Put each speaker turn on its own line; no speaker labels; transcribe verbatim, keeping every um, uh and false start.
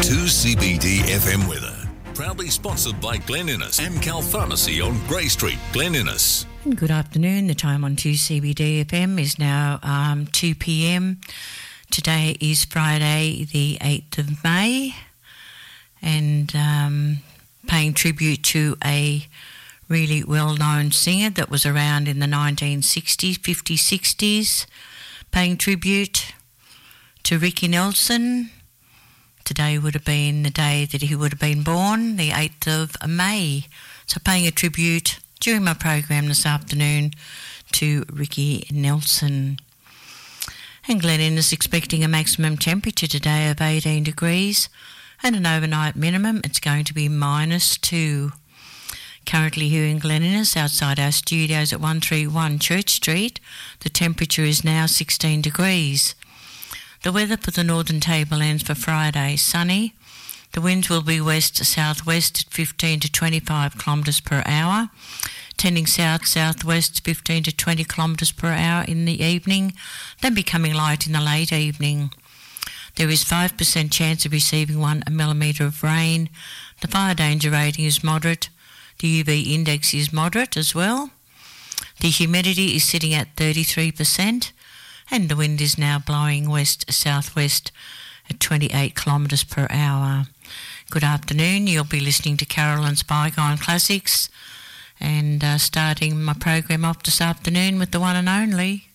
two C B D F M weather. Proudly sponsored by Glen Innes and Cal Pharmacy on Grey Street, Glen Innes.
Good afternoon. The time on two C B D F M is now um, two p.m. Today is Friday the eighth of May, and um, paying tribute to a really well-known singer that was around in the nineteen sixties, fifties, sixties, paying tribute to Ricky Nelson. Today would have been the day that he would have been born, the eighth of May. So paying a tribute during my program this afternoon to Ricky Nelson. And Glen Innes is expecting a maximum temperature today of eighteen degrees and an overnight minimum. It's going to be minus two. Currently here in Glen Innes, outside our studios at one thirty-one Church Street, the temperature is now sixteen degrees. The weather for the Northern Tablelands for Friday, sunny. The winds will be west-southwest at fifteen to twenty-five kilometres per hour, tending south-southwest fifteen to twenty kilometres per hour in the evening, then becoming light in the late evening. There is five percent chance of receiving one millimetre of rain. The fire danger rating is moderate. The U V index is moderate as well. The humidity is sitting at thirty-three percent. And the wind is now blowing west-southwest at twenty-eight kilometres per hour. Good afternoon. You'll be listening to Carolyn's Bygone Classics, and uh, starting my program off this afternoon with the one and only